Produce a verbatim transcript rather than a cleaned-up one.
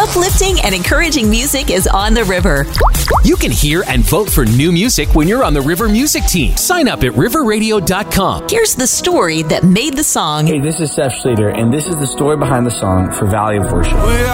Uplifting and encouraging music is on the river. You can hear and vote for new music when you're on the River Music Team. Sign up at river radio dot com. Here's the story that made the song. Hey, this is Seth Schleter, and this is the story behind the song for Valley of Worship.